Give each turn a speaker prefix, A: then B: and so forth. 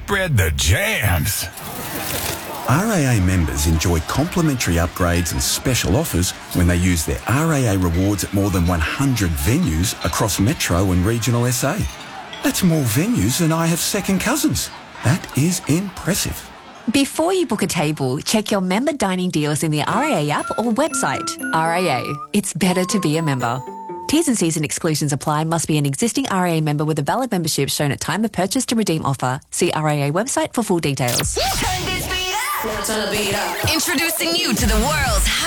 A: spread the jams.
B: RAA members enjoy complimentary upgrades and special offers when they use their RAA rewards at more than 100 venues across Metro and regional SA. That's more venues than I have second cousins. That is impressive.
C: Before you book a table, check your member dining deals in the RAA app or website. RAA, it's better to be a member. T's and C's and exclusions apply. Must be an existing RAA member with a valid membership shown at time of purchase to redeem offer. See RAA website for full details.
D: Introducing you to the world's